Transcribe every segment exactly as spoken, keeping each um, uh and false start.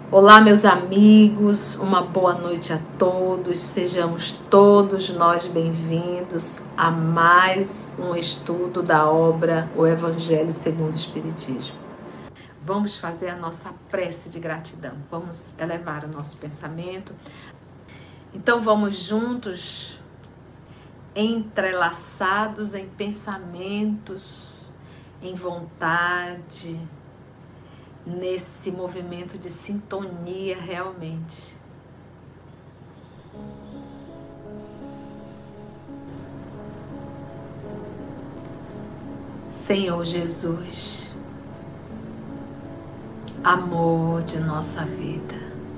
Olá, meus amigos, uma boa noite a todos, sejamos todos nós bem-vindos a mais um estudo da obra O Evangelho segundo o Espiritismo. Vamos fazer a nossa prece de gratidão, vamos elevar o nosso pensamento. Então vamos juntos, entrelaçados em pensamentos, em vontade, nesse movimento de sintonia realmente. Senhor Jesus, amor de nossa vida,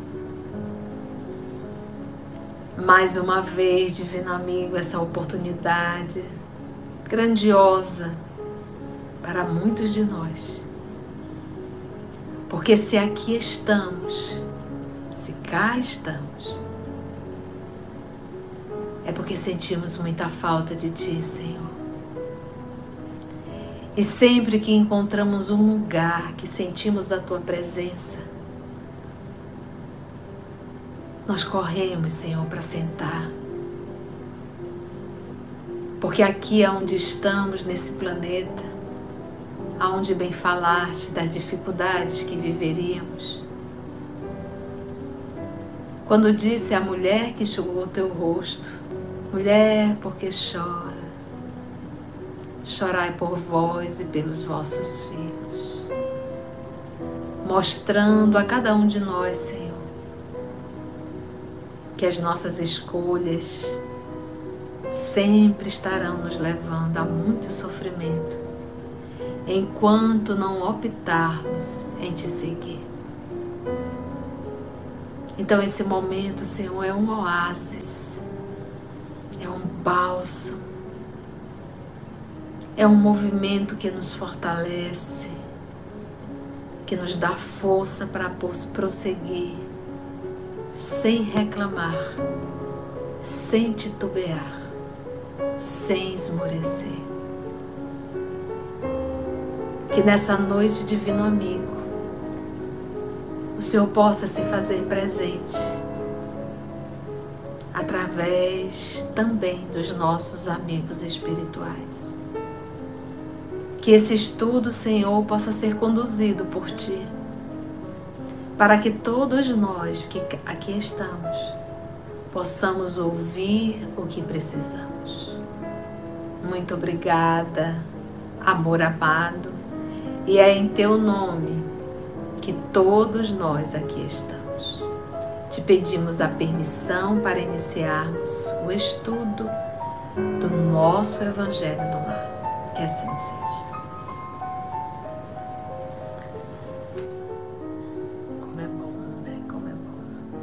mais uma vez, divino amigo, essa oportunidade grandiosa para muitos de nós. Porque se aqui estamos, se cá estamos, é porque sentimos muita falta de Ti, Senhor. E sempre que encontramos um lugar que sentimos a Tua presença, nós corremos, Senhor, para sentar. Porque aqui é onde estamos nesse planeta, aonde bem falaste das dificuldades que viveríamos. Quando disse à mulher que enxugou o teu rosto, mulher, por que chora? Chorai por vós e pelos vossos filhos. Mostrando a cada um de nós, Senhor, que as nossas escolhas sempre estarão nos levando a muito sofrimento, enquanto não optarmos em Te seguir. Então esse momento, Senhor, é um oásis, é um bálsamo, é um movimento que nos fortalece, que nos dá força para prosseguir, sem reclamar, sem titubear, sem esmorecer. Que nessa noite, divino amigo, o Senhor possa se fazer presente através também dos nossos amigos espirituais. Que esse estudo, Senhor, possa ser conduzido por Ti, para que todos nós que aqui estamos possamos ouvir o que precisamos. Muito obrigada, amor amado. E é em Teu nome que todos nós aqui estamos. Te pedimos a permissão para iniciarmos o estudo do nosso Evangelho no Lar. Que assim seja. Como é bom, né? Como é bom.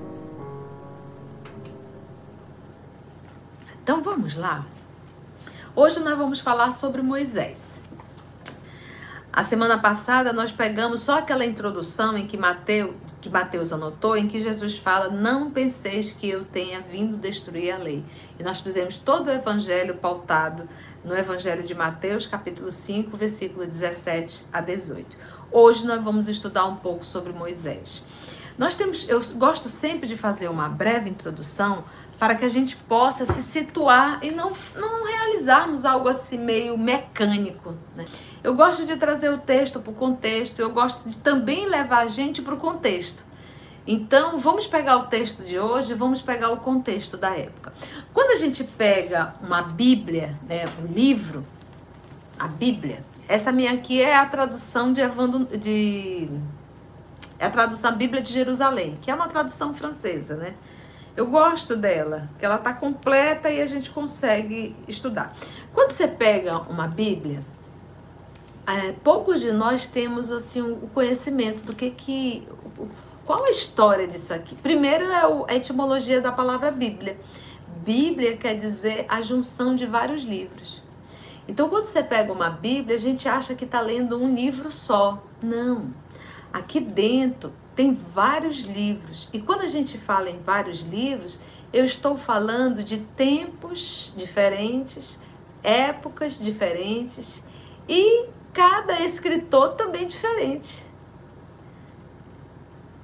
Então vamos lá. Hoje nós vamos falar sobre Moisés. A semana passada nós pegamos só aquela introdução em que Mateus, que Mateus anotou, em que Jesus fala: não penseis que eu tenha vindo destruir a lei. E nós fizemos todo o evangelho pautado no Evangelho de Mateus, capítulo cinco, versículo dezessete a dezoito. Hoje nós vamos estudar um pouco sobre Moisés. Nós temos, eu gosto sempre de fazer uma breve introdução para que a gente possa se situar e não, não realizarmos algo assim meio mecânico, né? Eu gosto de trazer o texto para o contexto, eu gosto de também levar a gente para o contexto. Então, vamos pegar o texto de hoje, vamos pegar o contexto da época. Quando a gente pega uma Bíblia, né, um livro, a Bíblia, essa minha aqui é a tradução de Evandro, de, é a tradução Bíblia de Jerusalém, que é uma tradução francesa, né? Eu gosto dela, porque ela está completa e a gente consegue estudar. Quando você pega uma Bíblia, é, poucos de nós temos assim, o conhecimento do que que... Qual a história disso aqui? Primeiro é a etimologia da palavra Bíblia. Bíblia quer dizer a junção de vários livros. Então, quando você pega uma Bíblia, a gente acha que está lendo um livro só. Não. Aqui dentro tem vários livros. E quando a gente fala em vários livros, eu estou falando de tempos diferentes, épocas diferentes e cada escritor também diferente. Quando a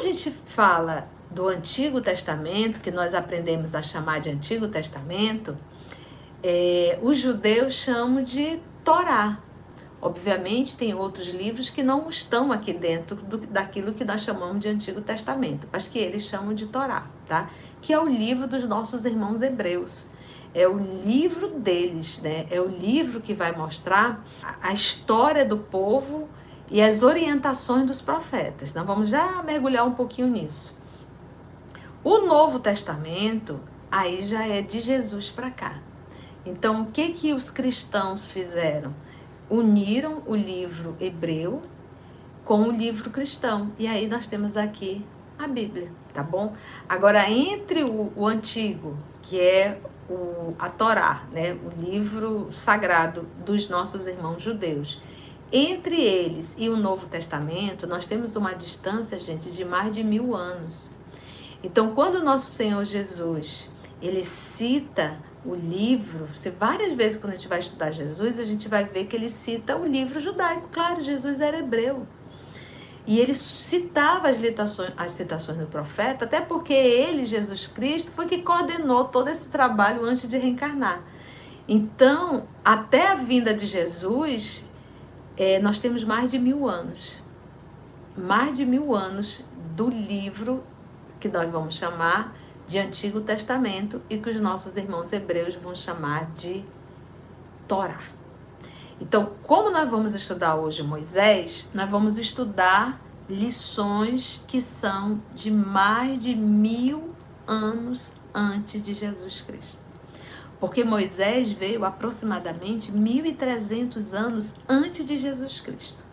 a gente fala do Antigo Testamento, que nós aprendemos a chamar de Antigo Testamento, é, os judeus chamam de Torá. Obviamente, tem outros livros que não estão aqui dentro do, daquilo que nós chamamos de Antigo Testamento, mas que eles chamam de Torá, tá? Que é o livro dos nossos irmãos hebreus. É o livro deles, né? É o livro que vai mostrar a, a história do povo e as orientações dos profetas. Nós vamos já mergulhar um pouquinho nisso. O Novo Testamento, aí já é de Jesus para cá. Então, o que que os cristãos fizeram? Uniram o livro hebreu com o livro cristão. E aí nós temos aqui a Bíblia, tá bom? Agora, entre o, o antigo, que é o, a Torá, né? O livro sagrado dos nossos irmãos judeus, entre eles e o Novo Testamento, nós temos uma distância, gente, de mais de mil anos. Então, quando o nosso Senhor Jesus, ele cita o livro, você, várias vezes quando a gente vai estudar Jesus, a gente vai ver que ele cita o livro judaico. Claro, Jesus era hebreu. E ele citava as citações, as citações do profeta, até porque ele, Jesus Cristo, foi que coordenou todo esse trabalho antes de reencarnar. Então, até a vinda de Jesus, é, nós temos mais de mil anos. Mais de mil anos do livro que nós vamos chamar de Antigo Testamento e que os nossos irmãos hebreus vão chamar de Torá. Então, como nós vamos estudar hoje Moisés, nós vamos estudar lições que são de mais de mil anos antes de Jesus Cristo. Porque Moisés veio aproximadamente mil e trezentos anos antes de Jesus Cristo.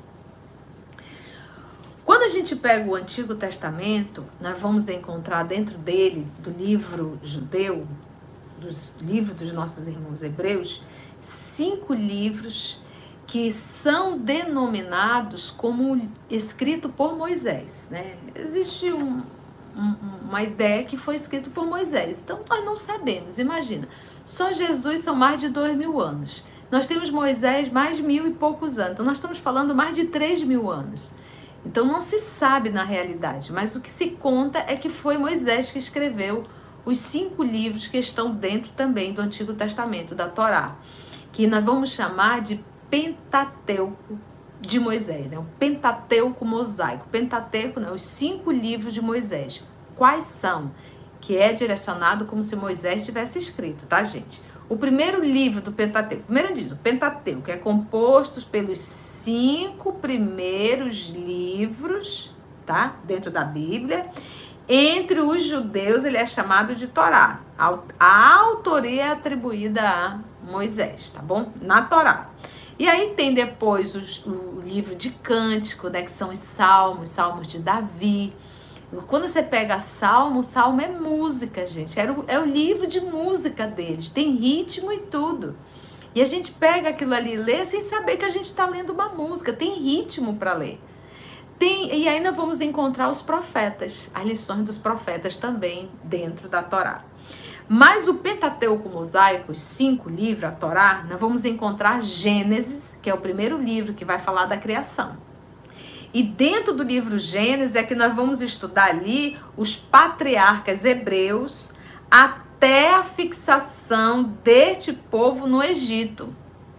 Quando a gente pega o Antigo Testamento, nós vamos encontrar dentro dele, do livro judeu, dos livros dos nossos irmãos hebreus, cinco livros que são denominados como escrito por Moisés, né? Existe um, um, uma ideia que foi escrito por Moisés, então nós não sabemos, imagina. Só Jesus são mais de dois mil anos. Nós temos Moisés mais de mil e poucos anos, então nós estamos falando mais de três mil anos. Então não se sabe na realidade, mas o que se conta é que foi Moisés que escreveu os cinco livros que estão dentro também do Antigo Testamento, da Torá, que nós vamos chamar de Pentateuco de Moisés, né? O Pentateuco mosaico. Pentateuco, né? Os cinco livros de Moisés. Quais são? Que é direcionado como se Moisés tivesse escrito, tá, gente? O primeiro livro do Pentateuco, primeiro diz, o Pentateuco é composto pelos cinco primeiros livros, tá? Dentro da Bíblia. Entre os judeus, ele é chamado de Torá. A autoria é atribuída a Moisés, tá bom? Na Torá. E aí tem depois os, o livro de Cântico, né? Que são os salmos, salmos de Davi. Quando você pega Salmo, Salmo é música, gente. É o, é o livro de música deles. Tem ritmo e tudo. E a gente pega aquilo ali e lê sem saber que a gente está lendo uma música. Tem ritmo para ler. Tem, e aí nós vamos encontrar os profetas, as lições dos profetas também dentro da Torá. Mas o Pentateuco mosaico, os cinco livros, a Torá, nós vamos encontrar Gênesis, que é o primeiro livro que vai falar da criação. E dentro do livro Gênesis é que nós vamos estudar ali os patriarcas hebreus até a fixação deste povo no Egito.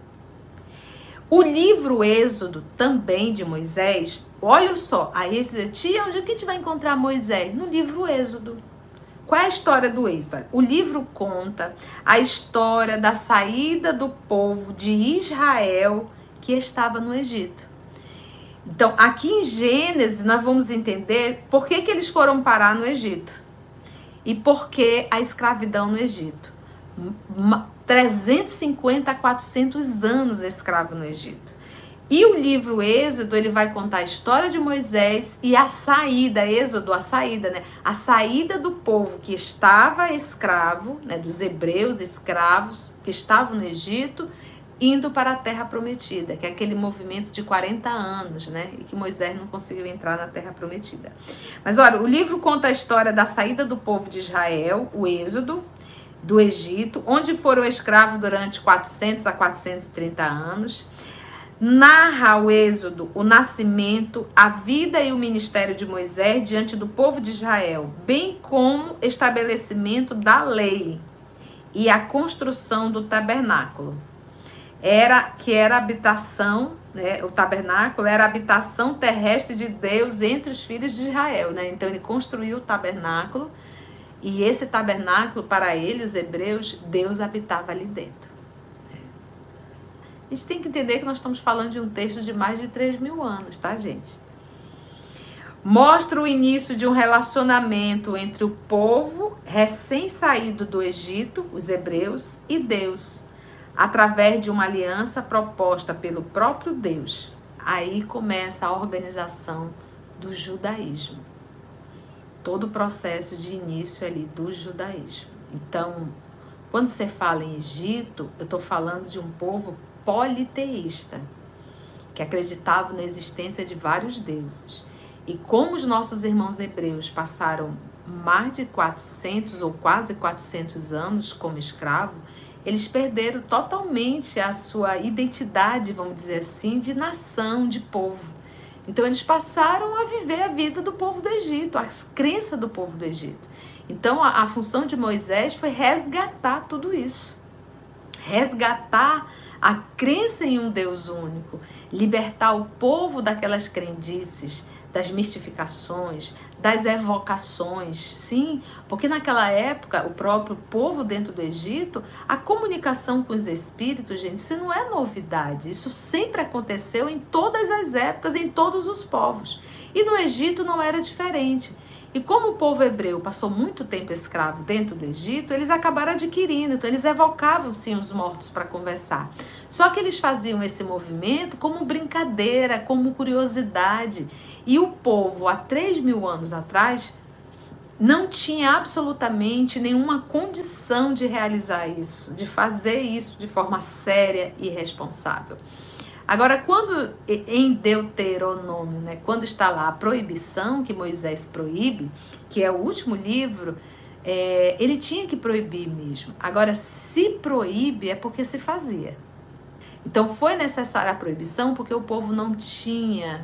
O livro Êxodo, também de Moisés, olha só, aí ele diz, tia, onde é que a gente vai encontrar Moisés? No livro Êxodo. Qual é a história do Êxodo? O livro conta a história da saída do povo de Israel que estava no Egito. Então, aqui em Gênesis, nós vamos entender por que, que eles foram parar no Egito. E por que a escravidão no Egito. trezentos e cinquenta a quatrocentos anos escravo no Egito. E o livro Êxodo, ele vai contar a história de Moisés e a saída, Êxodo, a saída, né? A saída do povo que estava escravo, né? Dos hebreus escravos que estavam no Egito, indo para a Terra Prometida, que é aquele movimento de quarenta anos, né? E que Moisés não conseguiu entrar na Terra Prometida. Mas olha, o livro conta a história da saída do povo de Israel, o Êxodo, do Egito, onde foram escravos durante quatrocentos a quatrocentos e trinta anos. narra o êxodo, o nascimento, a vida e o ministério de Moisés diante do povo de Israel, bem como estabelecimento da lei e a construção do tabernáculo. Era que era a habitação, né, o tabernáculo era a habitação terrestre de Deus entre os filhos de Israel, né? Então ele construiu o tabernáculo e esse tabernáculo, para ele, os hebreus, Deus habitava ali dentro. A gente tem que entender que nós estamos falando de um texto de mais de três mil anos, tá, gente? Mostra o início de um relacionamento entre o povo recém-saído do Egito, os hebreus, e Deus, através de uma aliança proposta pelo próprio Deus. Aí começa a organização do judaísmo. Todo o processo de início ali do judaísmo. Então, quando você fala em Egito, eu estou falando de um povo politeísta, que acreditava na existência de vários deuses. E como os nossos irmãos hebreus passaram mais de quatrocentos ou quase quatrocentos anos como escravo, eles perderam totalmente a sua identidade, vamos dizer assim, de nação, de povo. Então eles passaram a viver a vida do povo do Egito, as crenças do povo do Egito. Então a, a função de Moisés foi resgatar tudo isso. Resgatar a crença em um Deus único, libertar o povo daquelas crendices, das mistificações, das evocações, sim, porque naquela época, o próprio povo dentro do Egito, a comunicação com os espíritos, gente, isso não é novidade, isso sempre aconteceu em todas as épocas, em todos os povos, e no Egito não era diferente. E como o povo hebreu passou muito tempo escravo dentro do Egito, eles acabaram adquirindo, então eles evocavam sim os mortos para conversar. Só que eles faziam esse movimento como brincadeira, como curiosidade. E o povo, há três mil anos atrás, não tinha absolutamente nenhuma condição de realizar isso, de fazer isso de forma séria e responsável. Agora, quando em Deuteronômio, né, quando está lá a proibição que Moisés proíbe, que é o último livro, é, ele tinha que proibir mesmo. Agora, se proíbe é porque se fazia. Então, foi necessária a proibição porque o povo não tinha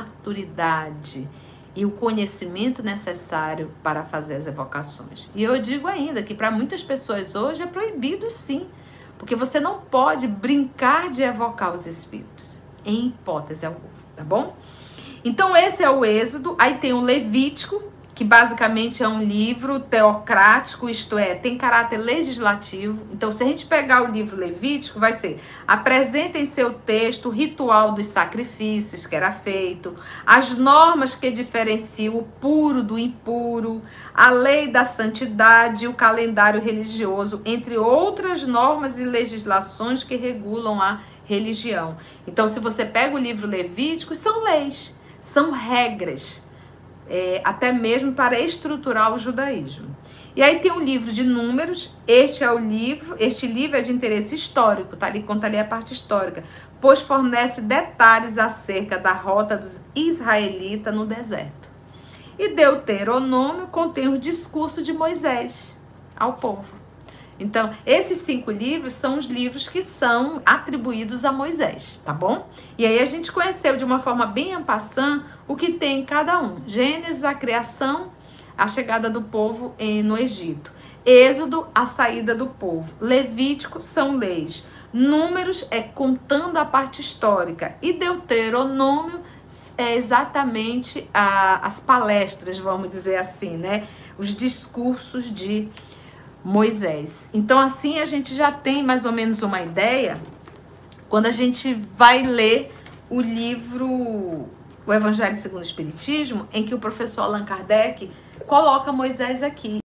maturidade e o conhecimento necessário para fazer as evocações. E eu digo ainda que para muitas pessoas hoje é proibido sim, porque você não pode brincar de evocar os espíritos, em hipótese alguma, tá bom? Então esse é o Êxodo, aí tem o Levítico, que basicamente é um livro teocrático, isto é, tem caráter legislativo. Então se a gente pegar o livro Levítico, vai ser: apresenta em seu texto o ritual dos sacrifícios que era feito, as normas que diferenciam o puro do impuro, a lei da santidade, o calendário religioso, entre outras normas e legislações que regulam a religião. Então se você pega o livro Levítico, são leis, são regras, É, até mesmo para estruturar o judaísmo. E aí tem o livro de Números. Este é o livro, este livro é de interesse histórico, tá ali, conta ali a parte histórica, pois fornece detalhes acerca da rota dos israelitas no deserto. E Deuteronômio contém o discurso de Moisés ao povo. Então, esses cinco livros são os livros que são atribuídos a Moisés, tá bom? E aí a gente conheceu de uma forma bem en passant o que tem em cada um. Gênesis, a criação, a chegada do povo em, no Egito. Êxodo, a saída do povo. Levítico são leis. Números é contando a parte histórica. E Deuteronômio é exatamente a, as palestras, vamos dizer assim, né? Os discursos de Moisés. Então assim a gente já tem mais ou menos uma ideia quando a gente vai ler o livro O Evangelho segundo o Espiritismo, em que o professor Allan Kardec coloca Moisés aqui.